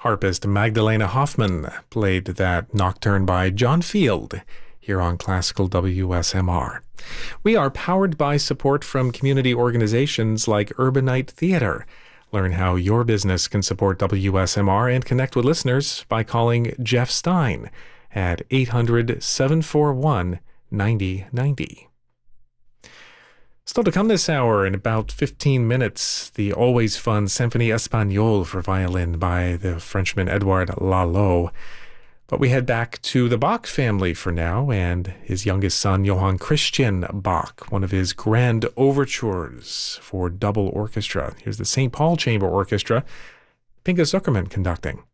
Harpist Magdalena Hoffman played that nocturne by John Field here on Classical WSMR. We are powered by support from community organizations like Urbanite Theatre. Learn how your business can support WSMR and connect with listeners by calling Jeff Stein at 800-741-9090. Still to come this hour, in about 15 minutes, the always fun Symphonie Espagnole for violin by the Frenchman Edouard Lalo. But we head back to the Bach family for now, and his youngest son, Johann Christian Bach, one of his grand overtures for double orchestra. Here's the St. Paul Chamber Orchestra, Pinchas Zukerman conducting.